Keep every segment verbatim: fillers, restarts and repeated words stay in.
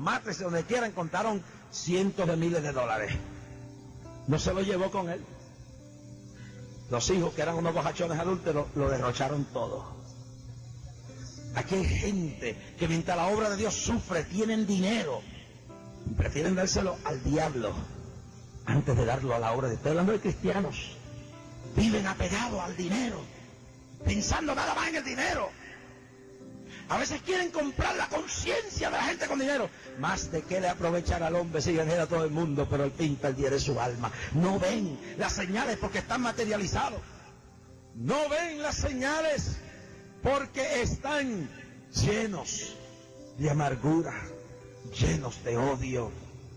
matres donde quiera, encontraron cientos de miles de dólares. No se lo llevó con él. Los hijos, que eran unos bojachones adúlteros, lo derrocharon todo. Aquí hay gente que mientras la obra de Dios sufre, tienen dinero y prefieren dárselo al diablo antes de darlo a la obra de Dios. Estoy hablando de cristianos. Viven apegados al dinero, pensando nada más en el dinero. A veces quieren comprar la conciencia de la gente con dinero. Más de qué le aprovechará al hombre si ganara a todo el mundo, pero al fin perdiere su alma. No ven las señales porque están materializados. No ven las señales porque están llenos de amargura, llenos de odio.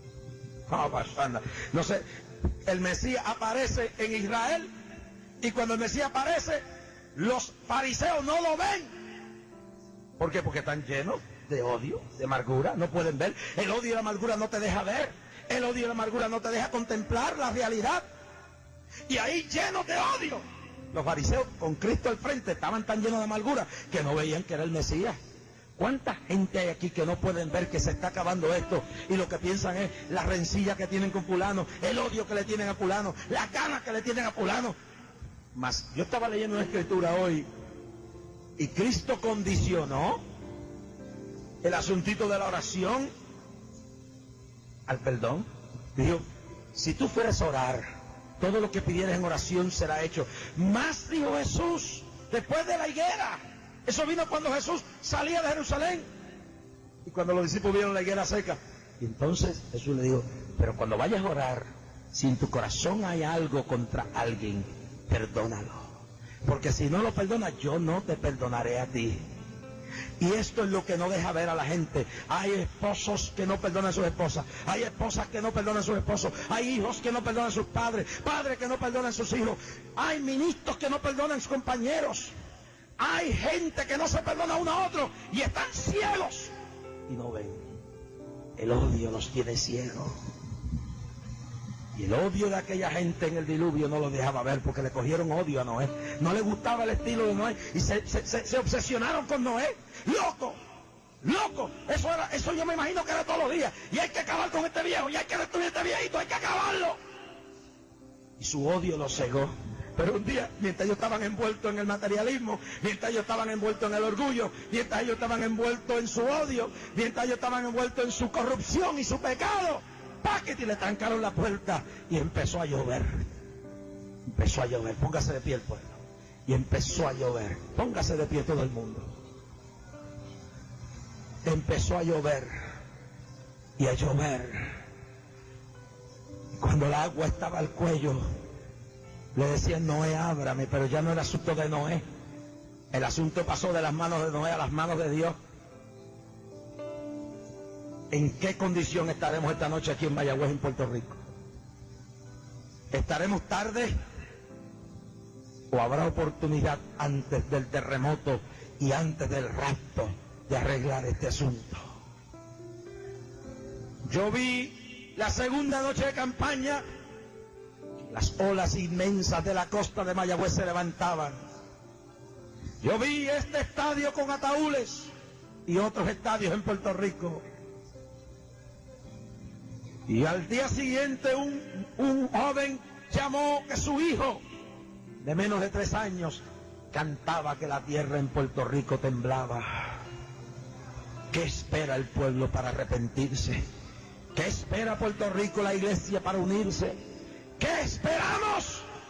No sé, el Mesías aparece en Israel y cuando el Mesías aparece, los fariseos no lo ven. ¿Por qué? Porque están llenos de odio, de amargura, no pueden ver. El odio y la amargura no te deja ver. El odio y la amargura no te deja contemplar la realidad. Y ahí llenos de odio. Los fariseos con Cristo al frente estaban tan llenos de amargura que no veían que era el Mesías. ¿Cuánta gente hay aquí que no pueden ver que se está acabando esto y lo que piensan es la rencilla que tienen con fulano, el odio que le tienen a fulano, las ganas que le tienen a fulano? Mas yo estaba leyendo una escritura hoy y Cristo condicionó el asuntito de la oración al perdón. Dijo, si tú fueras a orar, todo lo que pidieras en oración será hecho. Más dijo Jesús, después de la higuera. Eso vino cuando Jesús salía de Jerusalén y cuando los discípulos vieron la higuera seca. Y entonces Jesús le dijo, pero cuando vayas a orar, si en tu corazón hay algo contra alguien, perdónalo, porque si no lo perdonas, yo no te perdonaré a ti. Y esto es lo que no deja ver a la gente. Hay esposos que no perdonan a sus esposas, hay esposas que no perdonan a sus esposos, hay hijos que no perdonan a sus padres, padres que no perdonan a sus hijos, hay ministros que no perdonan a sus compañeros, hay gente que no se perdona uno a otro y están ciegos y no ven. El odio los tiene ciegos. Y el odio de aquella gente en el diluvio no lo dejaba ver porque le cogieron odio a Noé. No le gustaba el estilo de Noé y se, se, se, se obsesionaron con Noé. ¡Loco! ¡Loco! Eso era, eso yo me imagino que era todos los días. Y hay que acabar con este viejo, y hay que destruir este viejito, hay que acabarlo. Y su odio lo cegó. Pero un día, mientras ellos estaban envueltos en el materialismo, mientras ellos estaban envueltos en el orgullo, mientras ellos estaban envueltos en su odio, mientras ellos estaban envueltos en su corrupción y su pecado, ¡paquete! Y le trancaron la puerta y empezó a llover. Empezó a llover. Póngase de pie el pueblo. Y empezó a llover. Póngase de pie todo el mundo. Empezó a llover. Y a llover. Cuando el agua estaba al cuello, le decían, Noé, ábrame, pero ya no era asunto de Noé. El asunto pasó de las manos de Noé a las manos de Dios. ¿En qué condición estaremos esta noche aquí en Mayagüez, en Puerto Rico? ¿Estaremos tarde? ¿O habrá oportunidad antes del terremoto y antes del rapto de arreglar este asunto? Yo vi la segunda noche de campaña. Las olas inmensas de la costa de Mayagüez se levantaban. Yo vi este estadio con ataúdes y otros estadios en Puerto Rico. Y al día siguiente un, un joven llamó que su hijo, de menos de tres años, cantaba que la tierra en Puerto Rico temblaba. ¿Qué espera el pueblo para arrepentirse? ¿Qué espera Puerto Rico, la iglesia, para unirse? ¿Qué esperamos?